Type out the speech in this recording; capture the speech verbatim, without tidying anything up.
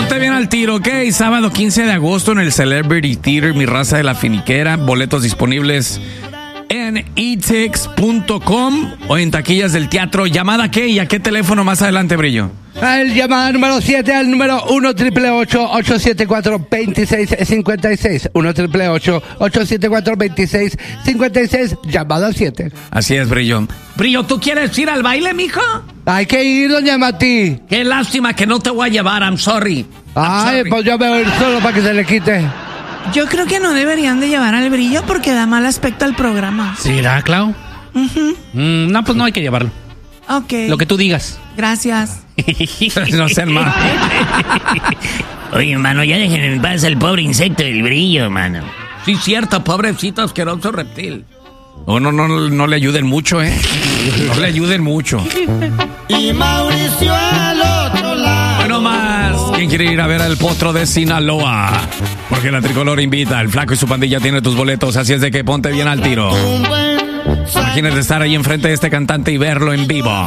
Ponte bien al tiro, ¿ok? Sábado quince de agosto en el Celebrity Theater, Mi Raza de la Finiquera. Boletos disponibles en e tix punto com o en taquillas del teatro. ¿Llamada qué? ¿Y a qué teléfono más adelante, Brillo? El llamada número siete al número uno, ocho ocho ocho, ocho siete cuatro, dos seis cinco seis. uno, ocho ocho ocho, ocho siete cuatro, dos seis cinco seis. Llamada siete. Así es, Brillo. Brillo, ¿tú quieres ir al baile, mijo? Hay que ir, doña Mati. Qué lástima que no te voy a llevar, I'm sorry. I'm Ay, sorry. Pues yo me voy a ir solo para que se le quite. Yo creo que no deberían de llevar al Brillo porque da mal aspecto al programa. ¿Será, Clau? Uh-huh. Mm, no, pues no hay que llevarlo. Ok. Lo que tú digas. Gracias. No sean mal. Oye, mano, ya dejen en paz al pobre insecto del Brillo, mano. Sí, cierto, pobrecito asqueroso reptil. Oh, no, no, no le ayuden mucho, ¿eh? No le ayuden mucho. Y Mauricio al otro lado. Bueno, más. ¿Quién quiere ir a ver al Potro de Sinaloa? Porque la Tricolor invita. El Flaco y su pandilla tiene tus boletos, así es de que ponte bien al tiro. Imagínate estar ahí enfrente de este cantante y verlo en vivo.